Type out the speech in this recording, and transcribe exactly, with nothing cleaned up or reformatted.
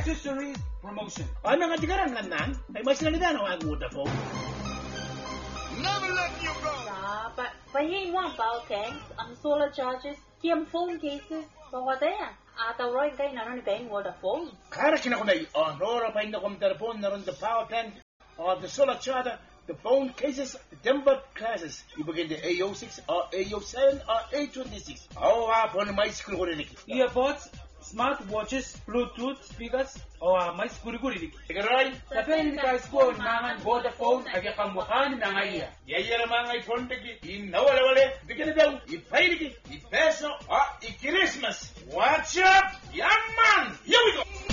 accessories promotion. Ano nga tigarang nan? Ay mas nalida no ang Vodafone. Never let you go. Dạ, but but he want bao cans, um, solar charges, kiam phone cases, bawa daya. Ata roy kay naron kay Vodafone. Kara kinakunay, oh, Nora pa hindi kong telefon naron the power bank, or the solar charger, the phone cases, the tempered classes. Ibigay the A O six, or A O seven, or A twenty-six. Oh, hapon may school ko rin iki. Earpods, smart watches, Bluetooth speakers, o uh, may siguri-guri. Tigaroy, Sa Pelica School, nangan Vodafone, ag yakamukhan na nga iya. yaya naman ay phone tiki, inawala-wala, bigyan na daw, ipay niki, ipeso, ah, i-Christmas. Watch up, young man! Here we go!